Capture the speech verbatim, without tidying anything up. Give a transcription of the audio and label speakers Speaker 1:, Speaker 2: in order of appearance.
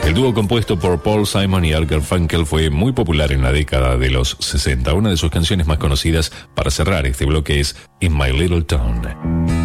Speaker 1: El dúo compuesto por Paul Simon y Art Garfunkel fue muy popular en la década de los sesenta. Una de sus canciones más conocidas para cerrar este bloque es In My Little Town.